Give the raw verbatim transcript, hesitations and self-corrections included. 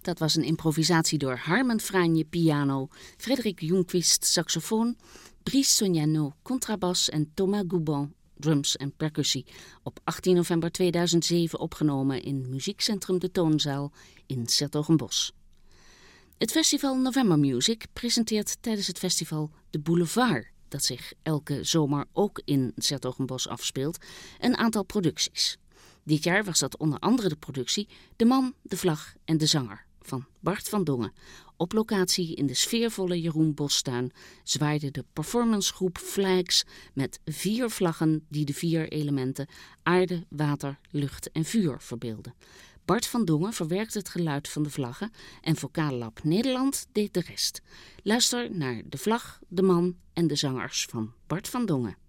Dat was een improvisatie door Harmen Franje piano, Frederik Ljungqvist saxofoon, Brice Sognano contrabas en Thomas Goubon drums en percussie. Op achttien november tweeduizend zeven opgenomen in Muziekcentrum De Toonzaal in 's-Hertogenbosch. Het festival November Music presenteert tijdens het festival De Boulevard, dat zich elke zomer ook in 's-Hertogenbosch afspeelt, een aantal producties. Dit jaar was dat onder andere de productie De Man, de Vlag en de Zanger van Bart van Dongen. Op locatie in de sfeervolle Jeroen Bostuin zwaaide de performancegroep Flags met vier vlaggen die de vier elementen aarde, water, lucht en vuur verbeelden. Bart van Dongen verwerkte het geluid van de vlaggen en Vocale Lab Nederland deed de rest. Luister naar De Vlag, De Man en de Zangers van Bart van Dongen.